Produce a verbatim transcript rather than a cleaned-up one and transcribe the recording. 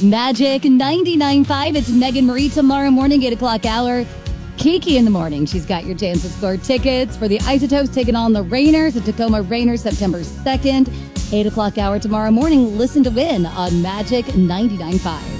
Magic ninety-nine point five. It's Megan Marie tomorrow morning, eight o'clock hour. Kiki in the morning. She's got your chance to score tickets for the Isotopes taking on the Rainers at Tacoma Rainers September second. eight o'clock hour tomorrow morning. Listen to win on Magic ninety-nine point five.